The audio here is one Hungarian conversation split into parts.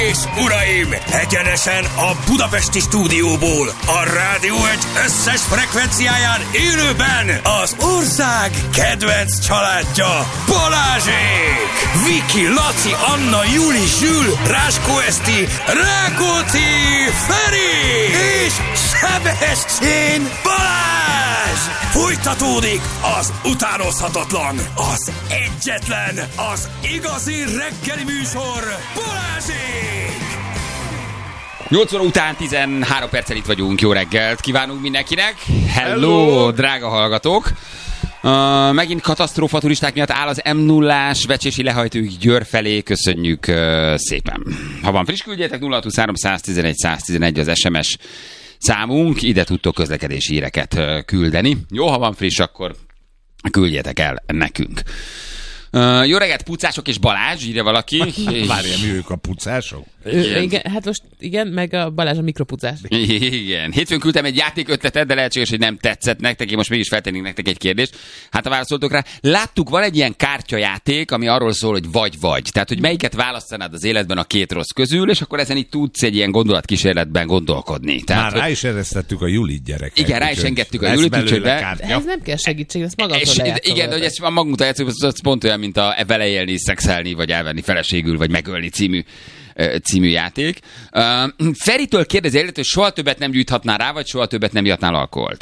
és uraim, egyenesen a budapesti stúdióból, a Rádió Egy összes frekvenciáján élőben az ország kedvenc családja, Balázsék! Viki, Laci, Anna, Juli, Zsül, Ráskó Eszti, Rákóczi, Feri és Sebestyén Balázs! Folytatódik az utánozhatatlan, az egyetlen, az igazi reggeli műsor, Balázsék! 8 óra után 13 perccel itt vagyunk. Jó reggelt kívánunk mindenkinek. Hello, drága hallgatók. Megint katasztrófa turisták miatt áll az M0-ás Vecsési lehajtóig Győr felé. Köszönjük szépen. Ha van friss, küldjétek 0623 111 111 az SMS számunk. Ide tudtok közlekedési híreket küldeni. Jó, ha van friss, akkor küldjetek el nekünk. Jó reggelt, pucások és Balázs, írja valaki. Várjál, mi ők a pucások? Igen, hát most igen, meg a Balázs a mikropucás. Igen. Hétfőn küldtem egy játékötletet, de lehetséges, hogy nem tetszett nektek. Én most mégis feltennék nektek egy kérdést. Hát ha válaszoltok rá, láttuk, van egy ilyen kártyajáték, ami arról szól, hogy vagy. Tehát, hogy melyiket választanád az életben a két rossz közül, és akkor ezen itt tudsz egy ilyen gondolatkísérletben gondolkodni. Tehát, már rá is eresztettük a Julit, gyerekek. Igen, rá is engedtük a Julit, úgyhogy ez nem kell segítség, ezt magamtól lejátszol. Igen, de hogy ezt magunkra játszunk, az pont olyan, mint a vele élni, szexelni, vagy elvenni feleségül, vagy megölni című játék. Feritől kérdezi, hogy soha többet nem gyújthatnál rá, vagy soha többet nem ihatnál alkoholt.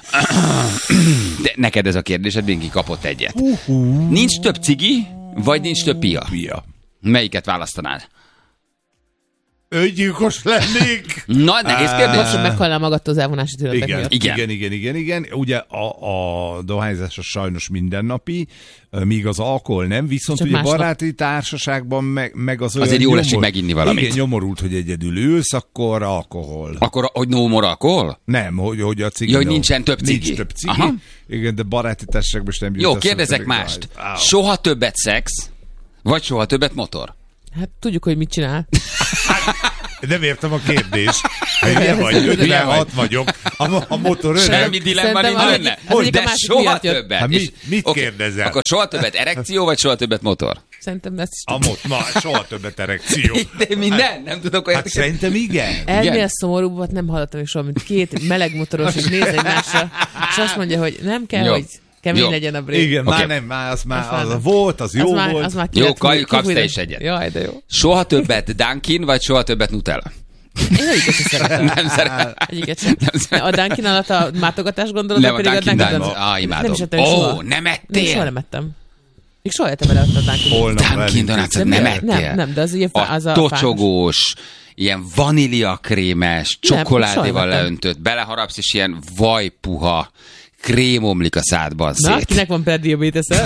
De neked ez a kérdésed, mindenki kapott egyet. Nincs több cigi, vagy nincs több pia? Melyiket választanád? Öngyilkos lennék. Na, nehéz kérdés. Most, hogy meghalnál magadtól az elvonási tünetek miatt. Igen. Ugye a dohányzás az sajnos mindennapi, míg az alkohol nem, viszont ugye baráti társaságban meg az olyan... Azért jól esik meginni valamit. Igen, nyomorult, hogy egyedül ülsz, akkor alkohol. Akkor, hogy no more alkohol? Nem, hogy a cigi... Ja, hogy nincsen több cigi. Nincs több cigi. Aha. Igen, de baráti társaságban is nem jut. Jó, kérdezek mást. Soha többet szex, vagy soha többet motor? Hát tudjuk, hogy mit csinál. Nem értem a kérdést. Milyen vagy? 56 vagyok. A motor öreg. Semmi dilemma nincs benne. De soha többet. Hát mit kérdezel? Akkor soha többet erekció, vagy soha többet motor? Szerintem ezt is soha többet erekció. De minden? Nem tudok olyan. Hát szerintem igen. Ennél szomorúbbat nem hallottam még soha, mint két meleg motoros, és néz egymásra, és azt mondja, hogy nem kell, hogy kemény legyen a brék. Igen, az volt, az jó volt. Az már jó, kapsz te is egyet. Jaj, de jó. Soha többet Dunkin, vagy soha többet Nutella? Én egyiket sem szeretem. Nem szeretem. Egyiket sem. A Dunkin alatt a mátogatás gondolod, nem, pedig a Dunkin imádom. Nem is ettem soha. Nem ettél? Soha nem ettem. Még soha ettem el a Dunkin. Dunkin Donuts-ot nem ettél? Nem, de az ugye az a tocsogós, ilyen vaníliakrémes, csokoládéval leöntött, beleharapsz, és ilyen vajpuha krém omlik a szádban szét. Na, kinek van prediabetes-e?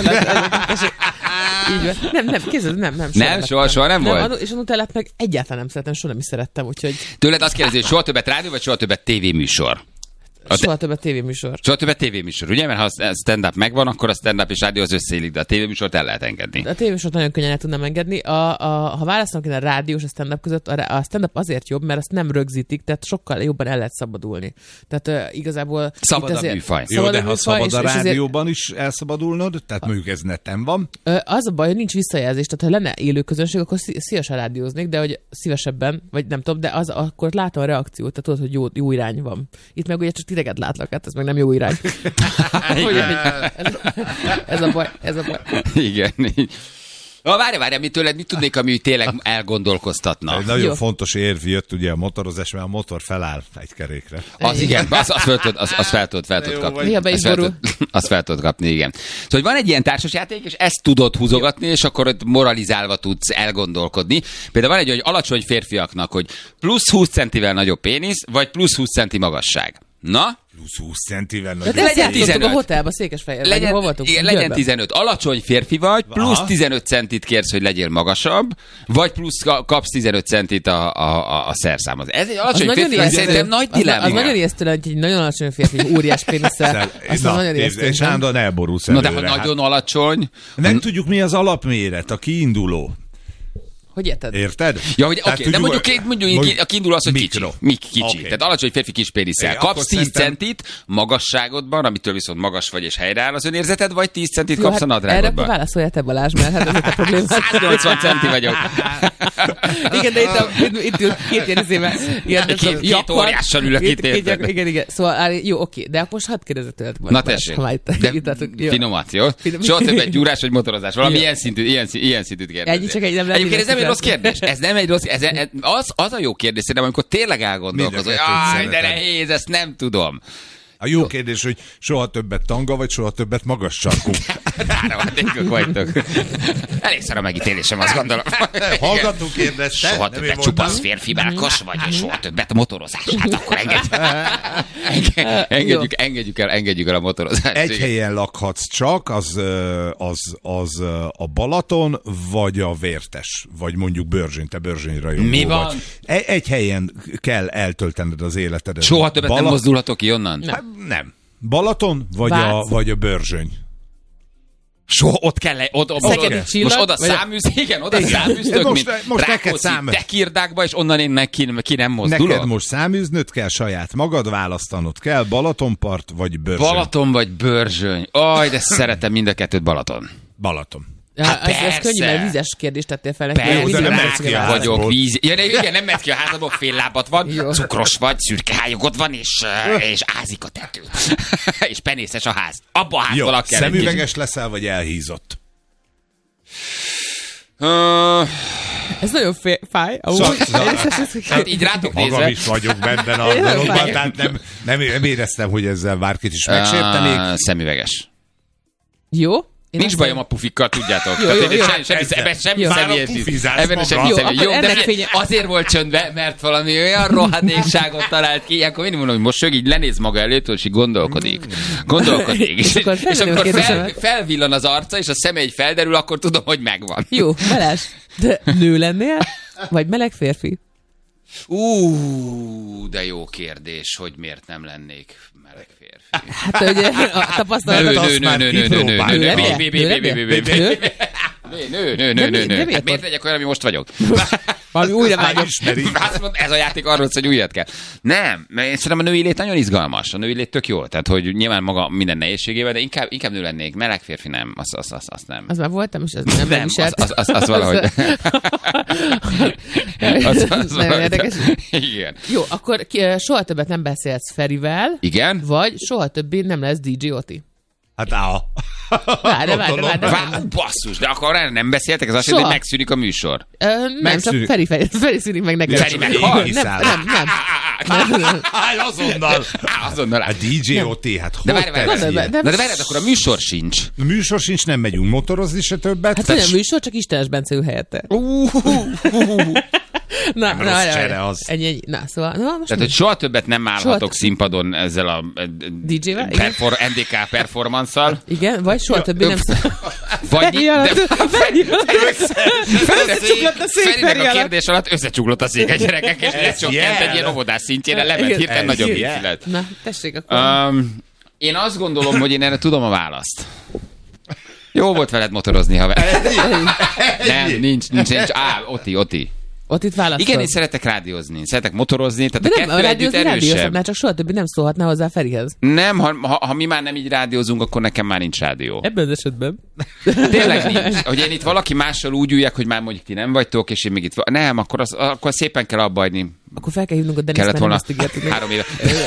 Nem, kézzel, nem. Soha nem volt? És a Nutellát meg egyáltalán nem szeretem, soha nem is szerettem, úgyhogy... Tőled azt kérdezi, hogy soha többet rádió, vagy soha többet tévéműsor? Soha többet tévéműsor. Soha többet tévéműsor, ugye? Mert ha a stand-up megvan, akkor a stand-up és rádió az összeillik, de a tévéműsort el lehet engedni. A tévéműsort nagyon könnyen el tudnám engedni. Ha választanak a rádió és a stand-up között, a stand-up azért jobb, mert azt nem rögzítik, tehát sokkal jobban el lehet szabadulni. Tehát igazából... Szabad a műfaj. Jó, de ha szabad a rádióban is elszabadulnod, tehát mondjuk ez neten van. Az a baj, hogy nincs visszajelzés, tehát ha lenne élő közönség, akkor szívesen rádióznék, de hogy szívesebben, vagy nem tudom, de akkor látom a reakciót, tehát tudod, hogy jó irány van. Itt meg ugye csak titeket látlak, hát ez meg nem jó irány. ez a baj. Igen. Várj, mit tőled, mit tudnék, ami tényleg elgondolkoztatna? Egy nagyon fontos érv jött ugye a motorozás, mert a motor feláll egy kerékre. Az igen, azt fel tudod kapni. Azt fel tudod kapni, igen. Szóval, hogy van egy ilyen társasjáték, és ezt tudod húzogatni, és akkor ott moralizálva tudsz elgondolkodni. Például van egy, hogy alacsony férfiaknak, hogy plusz 20 centivel nagyobb pénisz, vagy plusz 20 centi magasság. Na? Plusz 20 centivel nagyobb. De legyen 15. A hotelba, Székesfehérben. Legyen 15. Alacsony férfi vagy, plusz 15 centit kérsz, hogy legyél magasabb, vagy plusz kapsz 15 centit a szerszámhoz. Ez egy alacsony férfi, szerintem nagy dilemma. Az nagyon ijesztő, hogy egy nagyon alacsony férfi, óriás pénisszel. Nagyon ijesztő. És állandóan elborulsz előre. Na de ha nagyon alacsony... Nem tudjuk, mi az alapméret, a kiinduló. Hogy érted? Érted? Ja, hogy oké, de mondjuk a kiinduló az, hogy kicsi. Okay. Tehát alacsony férfi kis pénisszel. Kapsz 10 centit magasságodban, amitől viszont magas vagy és helyreáll az önérzeted, vagy 10 centit kapsz a nadrágodban. Erre válaszoljál te, Balázs, mert hát ez a probléma. 180 centi vagyok. Igen, de itt két ilyen izével. Két óriással ülök itt, érted? Igen. Szóval, jó, oké, de akkor most hadd kérdezzek tőled. Na tessék, finomat, jó? Soha többet gyúrás vagy motorozás. Valami ilyen szintűt kérdezni. Egyébként ez nem egy rossz kérdés. Ez nem egy rossz, az a jó kérdés, de amikor tényleg elgondolkozol, hogy de nehéz, ezt nem tudom. A jó kérdés, hogy soha többet tanga, vagy soha többet magas sarkú. Áramadékok vagytok. Elég szar a megítélésem, azt gondolom. Hallgató kérdezte. Soha többet csupasz férfi melkas, vagy soha többet motorozás. Hát akkor engedjük el a motorozást. Egy helyen lakhatsz csak, az a Balaton, vagy a Vértes, vagy mondjuk Börzsény, te Börzsény rajongó. Mi van? Vagy. Egy helyen kell eltöltened az életedet. Soha többet nem mozdulhatok ki onnan? Nem. Balaton, vagy a Börzsöny? Soha ott kell most oda száműztök, mint Rákóczi Tekirdákba, és onnan én ki nem mozdulok. Neked most száműznöd kell saját magad, választanod kell, Balatonpart vagy Börzsöny. Balaton vagy Börzsöny. Aj, de szeretem mind a kettőt, Balaton. Balaton. Hát ez könnyű, mert vízes kérdést tettél fel. Persze, rák vagyok, víz. Ja, igen, nem mehetsz ki a házadból, fél lábad van, cukros vagy, szürke hályogod van, és ázik a tető. És penészes a ház. Abba a házban kell. Szemüveges leszel, vagy elhízott? Ez nagyon fáj. Hát így rátok nézve. Magam is vagyok benne a dologban, tehát nem éreztem, hogy ezzel bárkit is megsértenék. Szemüveges. Jó. Nincs bajom a pufikkal, tudjátok. Ebben semmi Jó, de azért volt csöndbe, mert valami olyan rohadékságot talált ki, akkor én mondom, hogy most így lenéz maga előtt, és így gondolkodik. És amikor felvillan az arca, és a szeme így felderül, akkor tudom, hogy megvan. Jó, Balázs, de nő lennél? Vagy meleg férfi? De jó kérdés, hogy miért nem lennék meleg férfi. Hát ugye a tapasztalatot azt már kipróbálni. Nő. Hát miért legyek olyan, ami most vagyok? Valami újra vágyok. Ez a játék arról, hogy újat kell. Nem, mert én szerintem a női lét nagyon izgalmas. A női lét tök jó. Tehát, hogy nyilván maga minden nehézségével, de inkább nő lennék. Meleg férfi nem. Azt nem. Az már voltam, és ez nem viselt. Az valahogy. Az nagyon érdekes. Igen. Jó, akkor soha többet nem beszélsz Ferivel. Igen. Vagy soha többé nem lesz DJ Oti. Hát Várj. Basszus, de akkor erre nem beszéltek? Ez azt jelenti, hogy megszűnik a műsor. Nem, csak Feri szűnik meg neked. Feri meghal? Nem. Azonnal. A DJ OT, hát de várj, akkor a műsor sincs. A műsor sincs, nem megyünk motorozni se többet. Hát olyan műsor, csak Istenes Bence ül helyette. Ennyi. Na, szóval... Tehát, hogy soha többet nem állhatok színpadon ezzel a DJ-vel? NDK performance-szal. Igen, vagy soha többé nem... Vagy... Összecsuklott a szék Feri alatt. A kérdés alatt összecsuklott a szék a gyerekek, és ez csak egy ilyen óvodás szintjére lement hirtelen nagyobb vízület. Na, tessék akkor. Én azt gondolom, hogy én erre tudom a választ. Jó volt veled motorozni, haver. Nem, nincs. Oti. Ott itt választod. Igen, én szeretek rádiózni, szeretek motorozni, tehát de a kettő együtt erősebb. Mert csak soha többé nem szólhatná hozzá Ferihez. Nem, ha mi már nem így rádiózunk, akkor nekem már nincs rádió. Ebben az esetben. Tényleg nincs. Hogy én itt valaki mással úgy üljek, hogy már mondjuk ti nem vagytok, és én még itt nem, akkor szépen kell abba hagyni. Akkor fel kell hívnunk a Denis, mert nem azt ígértük. 3 éve.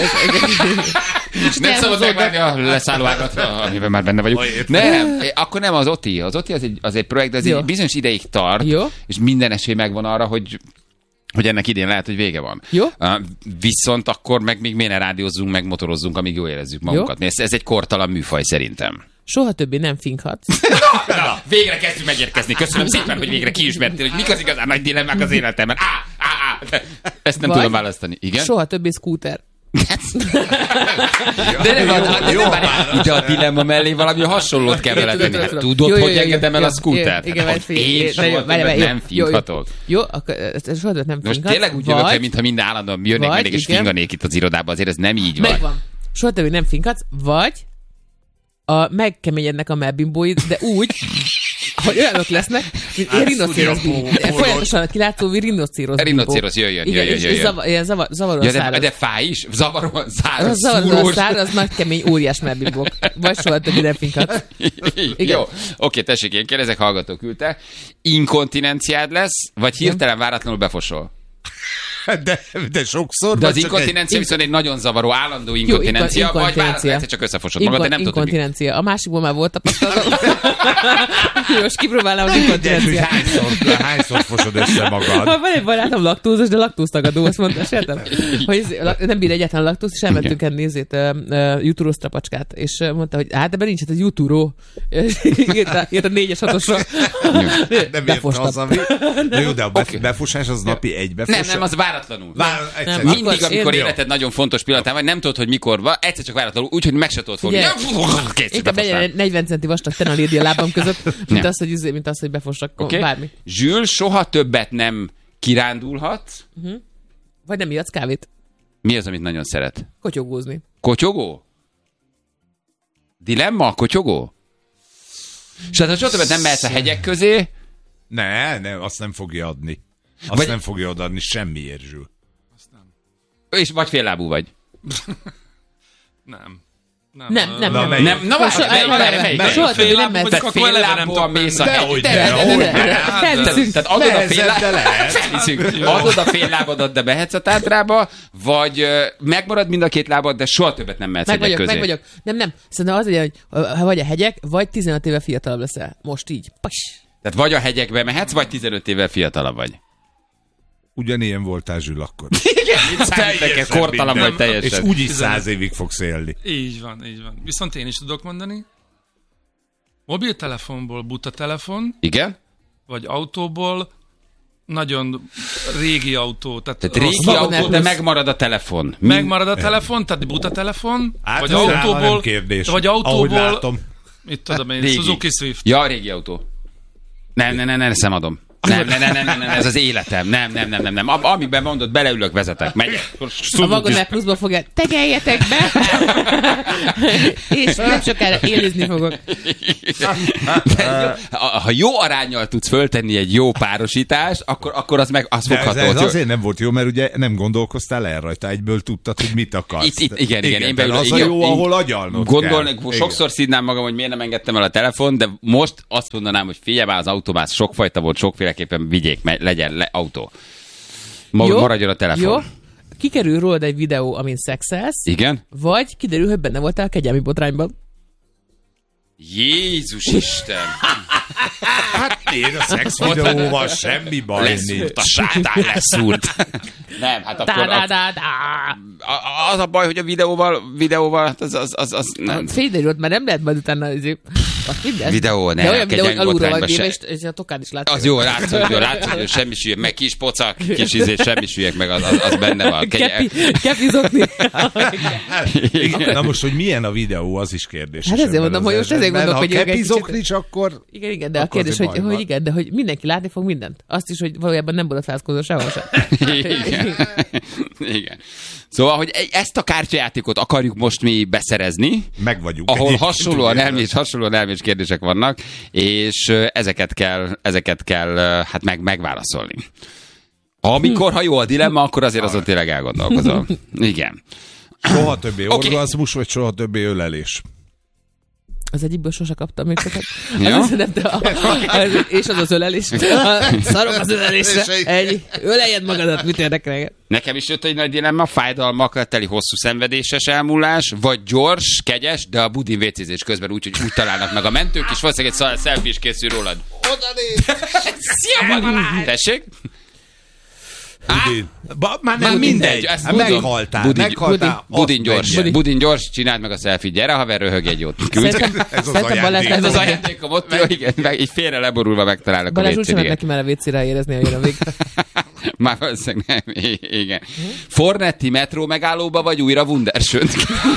Nem szabad megvárni a leszállóágat, amiben már benne vagyunk. Nem, akkor nem az OTI. Az OTI az egy projekt, de az egy bizonyos ideig tart, és minden esély megvan arra, hogy ennek idén lehet, hogy vége van. Jó. Viszont akkor meg még miért ne rádiózzunk, meg motorozzunk, amíg jól érezzük magunkat. Ez egy kortalan műfaj szerintem. Soha többé nem finkhatsz. Na, végre kezdjük megérkezni. Köszönöm szépen, hogy végre kiismertél, hogy mik az igazán nagy dilemmák az életemben. Ezt nem tudom választani. Igen? Soha többé scooter. De ide a dilemma mellé valami hasonlót kell vele tenni. Hát tudod, hogy engedem el a scootert? Én soha többet nem finkhatok. Jó, akkor soha többet nem finkhatsz. Most tényleg úgy jövök el, mintha minden állandóan jönnék mindig, és finganék itt az irodában. Azért ez nem így van. Megvan. Soha többé nem finkhatsz, vagy megkeményednek a melbimbóid, de úgy, hogy olyanok lesznek, mint rinocérosz bíbó. Folyamatosan kilátszó rinocérosz bíbó. Rinocérosz, jöjjön. Ilyen zavaros száraz. De fáj is? Zavaros száraz, zavaros száraz, nagy kemény, óriás merbíbók. Vagy soha többi nem finkat. Jó, oké, tessék, én kérdezek, hallgató küldte. Inkontinenciád lesz, vagy hirtelen váratlanul befosol? De sokszor. De az inkontinencia viszont egy nagyon zavaró, állandó inkontinencia, vagy váratlanul egyszer csak összefosod magad, de nem tudod, hogy inkontinencia. A másikból már volt tapasztalatom. Most kipróbálnám az inkontinenciát. Hányszor fosod össze magad? Van egy barátom laktózos, de laktóztagadó, azt mondta, sértem, hogy nem bír egyáltalán laktóz, és elmentünk enni jutúró strapacskát, és mondta, hogy hát ebben nincs, ez egy jutúró. Írt a 4-es 6-osra. Nem ért hazavi. Jó, de a befosás az napi egy befosás. Nem, az váratlanul. Mindig, amikor életed nagyon fontos pillanatában, nem tudod, hogy mikor van, egyszer csak váratlanul, úgyhogy meg se tudod fogni. Inkább 40 centi vastag tenalédi a lábam között, mint az, hogy befossak bármi. Zsül, soha többet nem kirándulhatsz. Vagy nem ihatsz kávét. Mi az, amit nagyon szeret? Kotyogózni. Kotyogó? Dilemma? Kotyogó? És hát, ha soha többet nem mehetsz a hegyek közé... Nem, azt nem fogja adni. Azt nem fogja odaadni semmiért, Zsül. És vagy féllábú vagy. Nem. Na várj, soha többé nem mehetsz. Tehát féllábúan mész a hegy. Felviszünk. Adod a fél lábadat, de mehetsz a Tátrába, vagy megmarad mind a két lábad, de soha többet nem mehetsz hegyek közé. Meg vagyok. Nem. Szerintem az legyen, hogy ha vagy a hegyek, vagy 15 éve fiatalabb leszel. Most így. Pas. Tehát vagy a hegyekbe mehetsz, vagy 15 évvel fiatalabb vagy. Ugyanilyen voltál, Zsül, akkor. Igen, mit számít neked, kortalan vagy teljesen. És úgyis 100 évig fogsz élni. Így van. Viszont én is tudok mondani. Mobiltelefonból buta telefon. Igen? Vagy autóból nagyon régi autó. Tehát régi autó, de megmarad a telefon. Megmarad a telefon, tehát buta telefon. Vagy autóból. Vagy autóból. Mit tudom én, Suzuki Swift. Ja, régi autó. Nem, szemadom. Nem, ez az életem. Nem. Amiben mondod, beleülök, vezetek, megyek. A Wagoner Pluszba fogják, tegeljetek be, és nem sokára élizni fogok. Ha jó aránnyal tudsz föltenni egy jó párosítást, akkor az fogható. Ez azért nem volt jó, mert ugye nem gondolkoztál el rajta, egyből tudtad, hogy mit akarsz. Igen. Az a jó, ahol agyalnod kell. Sokszor szídnám magam, hogy miért nem engedtem el a telefon, de most azt mondanám, hogy figyelj már, az autóban sokfajta volt, sokféleképpen vigyék, legyen autó. Maradjon a telefon. Jó. Kikerül rólad egy videó, amin szexelsz. Igen. Vagy kiderül, hogy benne voltál a kegyelmi botrányban. Jézus Isten! Hát én a szexvideóval semmi baj nincs. A sátán leszúrt. Nem, hát akkor... Az a baj, hogy a videóval hát az nem. Fényderült, mert nem lehet majd utána videó, ne. De olyan videó, hogy alulról vagy véve, és a tokán is látszik. Az jó, látszik, hogy semmi sülyek, meg kis pocak, kis semmi sülyek, meg az benne van. Kepizokni. Na most, hogy milyen a videó, az is kérdés. Hát ezért mondom, hogy most ezért gondolok, hogy... Ha kepizokni, akkor... Igen, de a kérdés, hogy mindenki látni fog mindent. Azt is, hogy valójában nem borotválkozol sehol sem. Igen. Szóval, hogy ezt a kártyajátékot akarjuk most mi beszerezni. Meg vagyunk. Ahol hasonlóan elmés kérdések vannak, és ezeket kell hát megválaszolni. Ha jó a dilemma, akkor azért azon tényleg elgondolkozom. Igen. Soha többé orgazmus, vagy soha többé ölelés? Az egyikből sose kaptam még sokat. És az ölelés. Szarok az ölelésre. Öleljed magadat, mit érdekel? Nekem is jött egy nagy dilemma, fájdalmakkal teli hosszú szenvedéses elmúlás, vagy gyors, kegyes, de a budin vécézés közben úgy találnak meg a mentők, és valószínűleg egy selfie is készül rólad. Oda néz! Szia, Budin! Tessék? Budin. Már nem mindegy. Meghaltál. Budin gyors, csináld meg a selfie. Gyere, haver, röhög egy jót. Ez az ajándékom ott, igen, így félre leborulva megtalálnak a Balázs úgy sem neki már a vécére érezni, hogy jön a vég. Már valószínűleg nem. Igen. Fornetti metró megállóba, vagy újra Wunderschönt?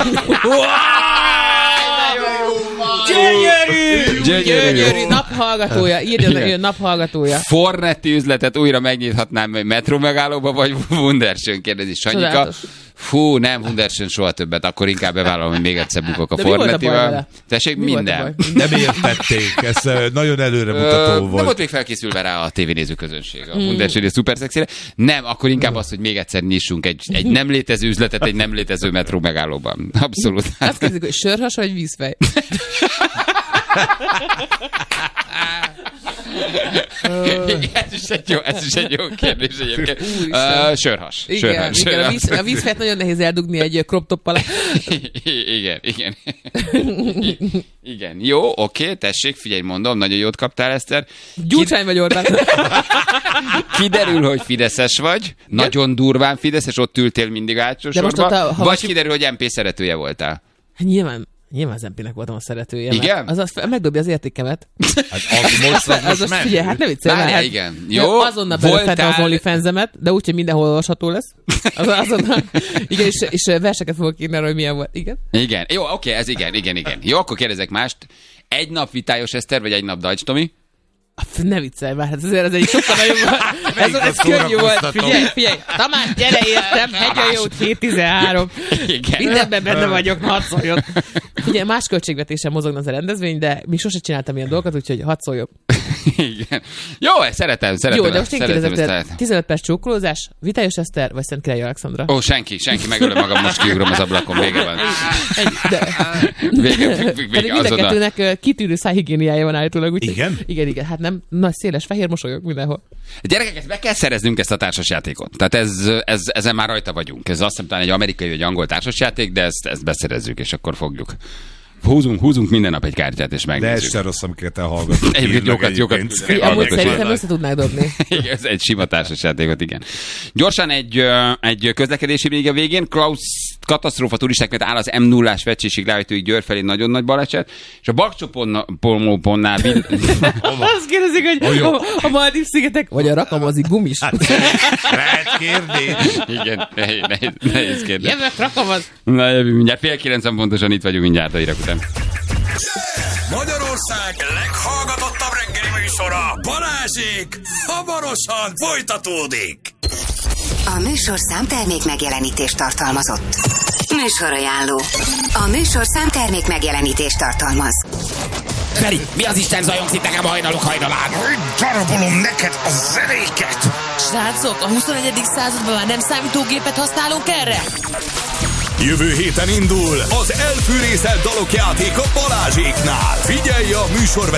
Gyönyörű! Naphallgatója. Írjon, hogy naphallgatója. Fornetti üzletet újra megnyithatnám egy metró megállóba, vagy Wunderschön, kérdezi Sanyika. Fú, nem, Hundersen soha többet, akkor inkább bevállalom, hogy még egyszer bukok a De mi volt a baj Formetival. vele? Tessék, Mi volt a minden. baj? Nem értették, ez nagyon előremutató Nem volt. volt még felkészülve rá a tévénéző közönség, a Hundersen és szuperszexire. Nem, akkor inkább az, hogy még egyszer nyissunk egy nem létező üzletet egy nem létező metró megállóban. Abszolút. Azt kérdezik, hogy sörhas vagy vízfej? Ez is egy jó kérdés egyébként. Sörhas. Igen, a vízfejt nagyon nehéz eldugni egy crop top alá. Igen. Igen. Jó, oké, tessék, figyelj, mondom, nagyon jót kaptál, Eszter. Gyurcsány vagy Orbán? Kiderül, hogy fideszes vagy, nagyon durván fideszes, ott ültél mindig hátsó De most sorba, ott vagy kiderül, hogy MP szeretője voltál. Hát nyilván az MP-nek voltam a szeretője. Igen? Az megdobja az értékemet. Hát most Figyelj, hát ne viccelj már. Várjál, Hát, igen. Jó, azonnal belőttem az OnlyFans-emet, de úgyhogy mindenhol olvasható lesz. Azonnal. Igen, és verseket fogok írni arra, hogy milyen volt. Igen? Igen. Jó, oké, ez igen. Jó, akkor kérdezek mást. Egy nap Vitályos Eszter, vagy egy nap Dajcs Tomi? Ne viccelj már, hát azért ez egy sokkal nagyobb... ez könnyű volt. Figyelj. Tamás, gyere értem, Hegyajót 7-13. Igen. Mindenben benne vagyok, hadd szóljon. Figyelj, más költségvetésen mozogna az a rendezvény, de mi sose csináltam ilyen dolgokat, úgyhogy hadd szóljon. Igen. Jó, szeretem. Jó, de most én kérdezek, ezt. 15 perc csókolózás, Vitályos Eszter, vagy Szentkirályi Alexandra? Ó, senki, megölöm magam, most kiugrom az ablakon, vége van. Vége, Pedig mind a kettőnek kitűnő szájhigiéniája van állítólag. Igen? Igen, hát nem nagy széles fehér mosolyog mindenhol. Gyerekek, ezt be kell szereznünk, ezt a társasjátékot. Tehát ezen már rajta vagyunk. Ez azt hiszem talán egy amerikai vagy angol társasjáték, de ezt beszerezzük, és akkor fogjuk. Húzunk minden nap egy kártyát, és De ez megnézzük. se rossz, amiket elhallgatunk. Egyébként jókat. Amúgy szerintem össze tudnák dobni. Igen, ez egy sima társasjátékot, igen. Gyorsan egy közlekedési még a végén. Klaus katasztrófa turisták, mert áll az M0-ás Vecsésig Lájtóig Győr felé nagyon nagy baleset, és a Bakcsoponnál Azt kérdezik, hogy a Maldív-szigetek, vagy a Rakamozi gumis. Lehet kérdés. Igen, nehéz kérdés. Jövök, Rakamoz. Na, jövünk mindjárt. 8:30 pontosan itt vagyunk mindjárt a hírek után. Magyarország leghallgatottabb reggeli műsora, Balázsék, hamarosan folytatódik. A műsorszám termék megjelenítést tartalmazott. Műsorajánló. A műsorszám termék megjelenítést tartalmaz. Feri, mi az Isten zajongsz itt nekem a hajnalán? Darabolom neked a zenéket. Srácok, a 21. században már nem számítógépet használunk erre? Jövő héten indul az elfűrészelt dalok játéka Balázséknál. Figyelj a műsor